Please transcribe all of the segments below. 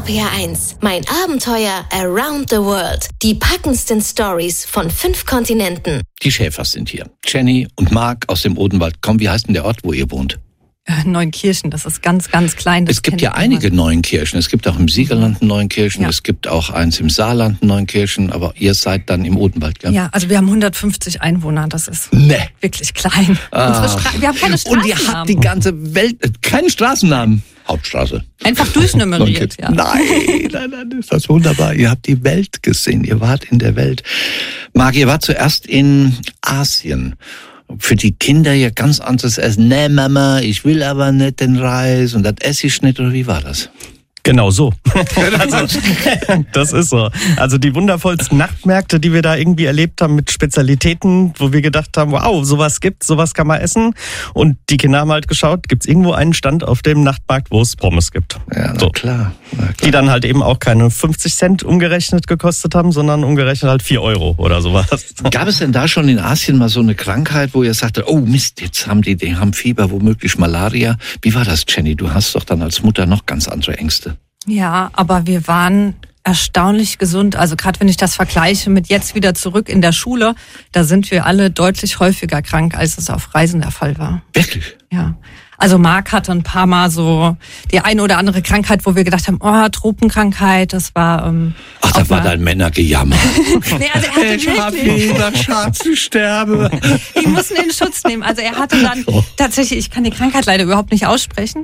RPR1, mein Abenteuer around the world. Die packendsten Stories von 5 Kontinenten. Die Schäfers sind hier. Jenny und Marc aus dem Odenwald. Komm, wie heißt denn der Ort, wo ihr wohnt? Neunkirchen, das ist ganz, ganz klein. Es gibt ja einige Neunkirchen. Es gibt auch im Siegerland Neunkirchen, es gibt auch eins im Saarland Neunkirchen, aber ihr seid dann im Odenwald, gell? Ja, also wir haben 150 Einwohner, das ist wirklich klein. Wir haben keine Straßennamen. Und ihr habt die ganze Welt, keinen Straßennamen. Hauptstraße. Einfach durchnummeriert, ja. Nein, ist das wunderbar. Ihr habt die Welt gesehen, ihr wart in der Welt. Marc, ihr wart zuerst in Asien. Für die Kinder ja ganz anderes Essen. Nee, Mama, ich will aber nicht den Reis und das esse ich nicht, oder wie war das? Genau so. Also, das ist so. Also die wundervollsten Nachtmärkte, die wir da irgendwie erlebt haben mit Spezialitäten, wo wir gedacht haben, wow, sowas gibt's, sowas kann man essen. Und die Kinder haben halt geschaut, gibt's irgendwo einen Stand auf dem Nachtmarkt, wo es Pommes gibt. Ja, na klar. Die dann halt eben auch keine 50 Cent umgerechnet gekostet haben, sondern umgerechnet halt 4 Euro oder sowas. Gab es denn da schon in Asien mal so eine Krankheit, wo ihr sagtet, oh Mist, jetzt haben die haben Fieber, womöglich Malaria? Wie war das, Jenny? Du hast doch dann als Mutter noch ganz andere Ängste. Ja, aber wir waren erstaunlich gesund. Also gerade wenn ich das vergleiche mit jetzt wieder zurück in der Schule, da sind wir alle deutlich häufiger krank, als es auf Reisen der Fall war. Wirklich? Ja. Also Marc hatte ein paar Mal so die eine oder andere Krankheit, wo wir gedacht haben, oh, Tropenkrankheit, das war... Ach, da war dein Männergejammer. Nee, also er hatte ich hab Fieber, Schatz, ich sterbe. Die mussten den Schutz nehmen. Also er hatte dann tatsächlich, ich kann die Krankheit leider überhaupt nicht aussprechen,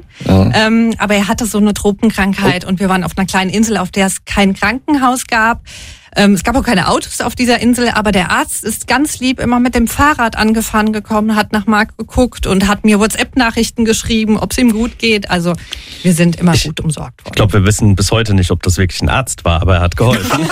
aber er hatte so eine Tropenkrankheit und wir waren auf einer kleinen Insel, auf der es kein Krankenhaus gab. Es gab auch keine Autos auf dieser Insel, aber der Arzt ist ganz lieb immer mit dem Fahrrad angefahren gekommen, hat nach Marc geguckt und hat mir WhatsApp-Nachrichten geschrieben, ob es ihm gut geht. Also wir sind immer gut umsorgt worden. Ich glaube, wir wissen bis heute nicht, ob das wirklich ein Arzt war, aber er hat geholfen.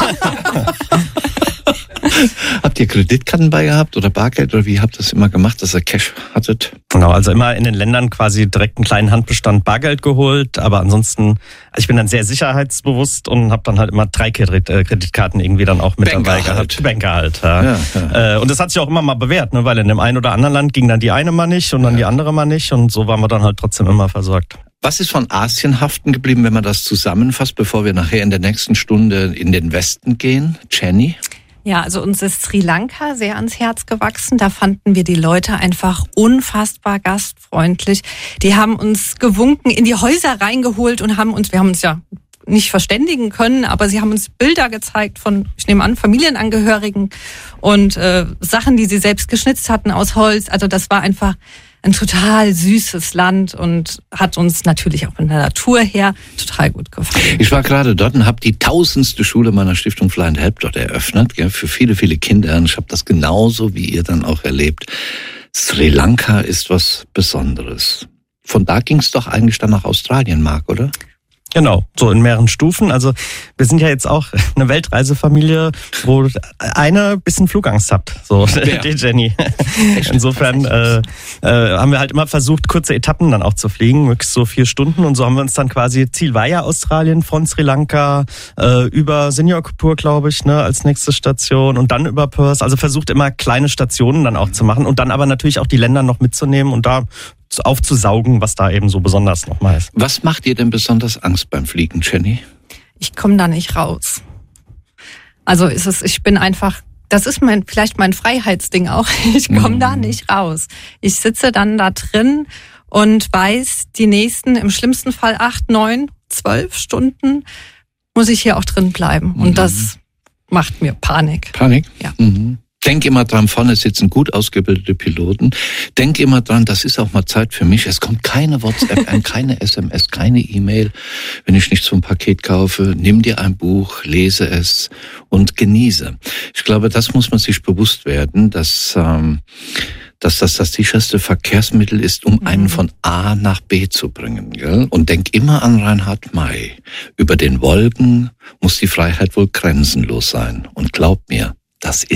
Habt ihr Kreditkarten bei gehabt oder Bargeld oder wie habt ihr das immer gemacht, dass ihr Cash hattet? Genau, also immer in den Ländern quasi direkt einen kleinen Handbestand Bargeld geholt, aber ansonsten, also ich bin dann sehr sicherheitsbewusst und habe dann halt immer 3 Kreditkarten irgendwie dann auch mit dabei gehabt. Banker halt. Ja. Und das hat sich auch immer mal bewährt, ne, weil in dem einen oder anderen Land ging dann die eine mal nicht und dann die andere mal nicht und so waren wir dann halt trotzdem immer versorgt. Was ist von Asien haften geblieben, wenn man das zusammenfasst, bevor wir nachher in der nächsten Stunde in den Westen gehen? Jenny? Ja, also uns ist Sri Lanka sehr ans Herz gewachsen. Da fanden wir die Leute einfach unfassbar gastfreundlich. Die haben uns gewunken, in die Häuser reingeholt und wir haben uns ja nicht verständigen können, aber sie haben uns Bilder gezeigt von, ich nehme an, Familienangehörigen und Sachen, die sie selbst geschnitzt hatten aus Holz. Also das war einfach ein total süßes Land und hat uns natürlich auch von der Natur her total gut gefallen. Ich war gerade dort und habe die 1000. Schule meiner Stiftung Fly and Help dort eröffnet, für viele, viele Kinder. Und ich habe das genauso wie ihr dann auch erlebt. Sri Lanka ist was Besonderes. Von da ging es doch eigentlich dann nach Australien, Marc, oder? Genau, so in mehreren Stufen. Also wir sind ja jetzt auch eine Weltreisefamilie, wo eine ein bisschen Flugangst hat, so die Jenny. Insofern haben wir halt immer versucht, kurze Etappen dann auch zu fliegen, möglichst so 4 Stunden. Und so haben wir uns dann quasi, Ziel war ja Australien, von Sri Lanka über Singapur, glaube ich, ne, als nächste Station und dann über Perth. Also versucht immer kleine Stationen dann auch zu machen und dann aber natürlich auch die Länder noch mitzunehmen und da aufzusaugen, was da eben so besonders nochmal ist. Was macht dir denn besonders Angst beim Fliegen, Jenny? Ich komme da nicht raus. Also ich bin einfach, das ist vielleicht mein Freiheitsding auch. Ich komme da nicht raus. Ich sitze dann da drin und weiß, die nächsten, im schlimmsten Fall 8, 9, 12 Stunden muss ich hier auch drin bleiben. Und das macht mir Panik. Panik? Ja. Denk immer dran, vorne sitzen gut ausgebildete Piloten. Denk immer dran, das ist auch mal Zeit für mich. Es kommt keine WhatsApp, keine SMS, keine E-Mail, wenn ich nicht so ein Paket kaufe. Nimm dir ein Buch, lese es und genieße. Ich glaube, das muss man sich bewusst werden, dass das sicherste Verkehrsmittel ist, um einen von A nach B zu bringen. Gell? Und denk immer an Reinhard May. Über den Wolken muss die Freiheit wohl grenzenlos sein. Und glaub mir, das ist